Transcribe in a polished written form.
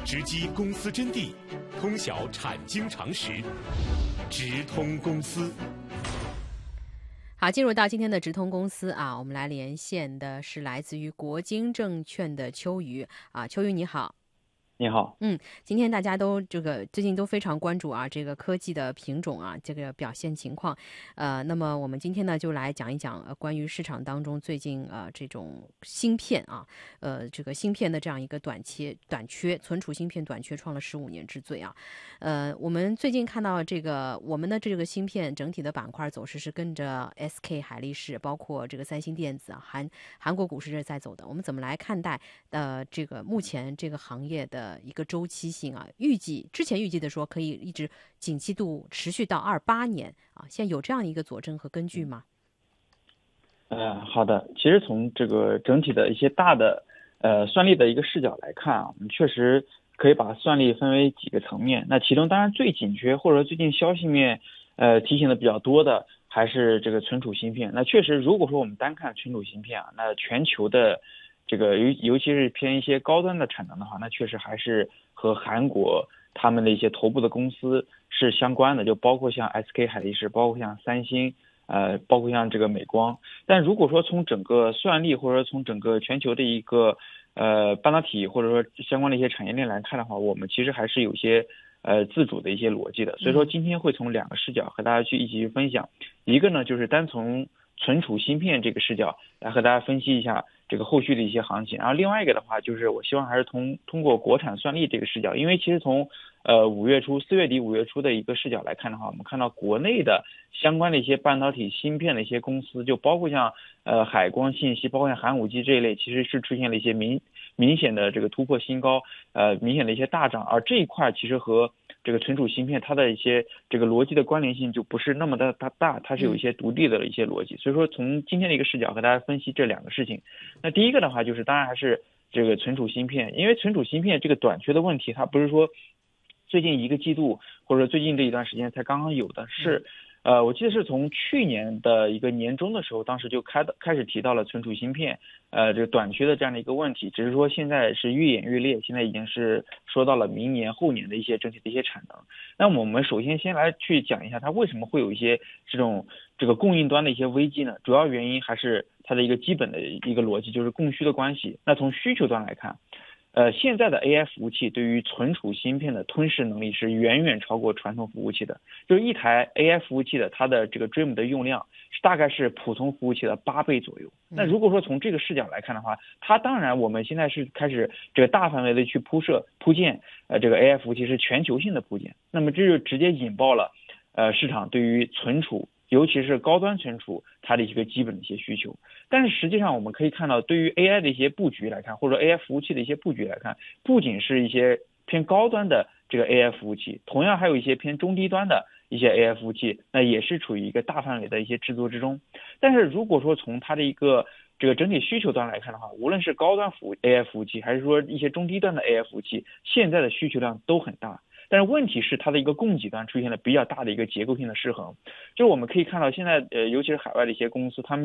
直击公司真谛，通晓产经常识，直通公司。 好，进入到今天的直通公司啊，我们来连线的是来自于国金证券的秋雨啊，秋雨你好。 你好， 今天大家都最近都非常关注啊，这个科技的品种啊，这个表现情况。那么我们今天呢就来讲一讲关于市场当中最近这种芯片啊，这个芯片的这样一个短缺，存储芯片短缺创了15年之最啊。我们最近看到这个我们的这个芯片整体的板块走势是跟着 SK 海力士，包括这个三星电子啊，韩国股市是在走的。我们怎么来看待这个目前这个行业的一个周期性啊？之前预计的说可以一直景气度持续到28年啊，现在有这样一个佐证和根据吗？ 好的。其实从这个整体的一些大的算力的一个视角来看啊，我们确实可以把算力分为几个层面。那其中当然最紧缺或者说最近消息面提醒的比较多的还是这个存储芯片。那确实如果说我们单看存储芯片啊，那全球的这个尤其是偏一些高端的产能的话，那确实还是和韩国他们的一些头部的公司是相关的，就包括像 SK 海力士，包括像三星，包括像这个美光。但如果说从整个算力或者说从整个全球的一个半导体或者说相关的一些产业链来看的话，我们其实还是有些自主的一些逻辑的。所以说今天会从2个视角和大家一起去分享。一个呢就是单从存储芯片这个视角来和大家分析一下这个后续的一些行情。然后另外一个的话就是我希望还是通过国产算力这个视角，因为其实从4月底5月初的一个视角来看的话，我们看到国内的相关的一些半导体芯片的一些公司，就包括像海光信息，包括像寒武纪这一类，其实是出现了一些明显的这个突破新高，明显的一些大涨。而这一块其实和这个存储芯片它的一些这个逻辑的关联性就不是那么的大，它是有一些独立的一些逻辑。所以说从今天的一个视角和大家分析这2个事情。那第一个的话就是当然还是这个存储芯片，因为存储芯片这个短缺的问题，它不是说最近1个季度或者最近这一段时间才刚刚有的，是我记得是从去年的一个年中的时候，当时就开始提到了存储芯片这个短缺的这样的一个问题，只是说现在是愈演愈烈，现在已经是说到了明年后年的一些整体的一些产能。那我们首先先来去讲一下它为什么会有一些这个供应端的一些危机呢？主要原因还是它的一个基本的一个逻辑，就是供需的关系。那从需求端来看，现在的 AI 服务器对于存储芯片的吞噬能力是远远超过传统服务器的。就是一台 AI 服务器的它的这个 DRAM 的用量大概是普通服务器的8倍左右。那如果说从这个视角来看的话，它当然我们现在是开始这个大范围的去铺建这个 AI 服务器是全球性的铺建，那么这就直接引爆了市场对于存储尤其是高端存储它的一个基本的一些需求。但是实际上我们可以看到，对于 AI 的一些布局来看，或者 AI 服务器的一些布局来看，不仅是一些偏高端的这个 AI 服务器，同样还有一些偏中低端的一些 AI 服务器，那也是处于一个大范围的一些制作之中。但是如果说从它的一个这个整体需求端来看的话，无论是高端AI 服务器，还是说一些中低端的 AI 服务器，现在的需求量都很大。但是问题是它的一个供给端出现了比较大的一个结构性的失衡。就我们可以看到现在尤其是海外的一些公司，他们